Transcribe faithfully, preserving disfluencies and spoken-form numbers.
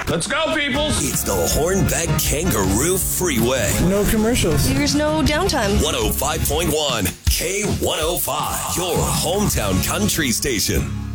Let's go, peoples. It's the Hornbeck Kangaroo Freeway. No commercials. There's no downtime. one oh five point one K one oh five, your hometown country station.